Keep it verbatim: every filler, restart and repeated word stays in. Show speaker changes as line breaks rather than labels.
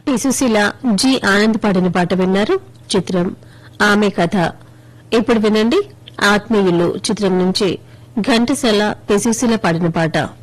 P Susheela G Anand పాడిన పాట విన్నారు. చిత్రం ఆమె కథ. ఇప్పుడు వినండి ఆత్మీయులు చిత్రం నుంచి ఘంటసాల పి సుశీల పాడిన పాట.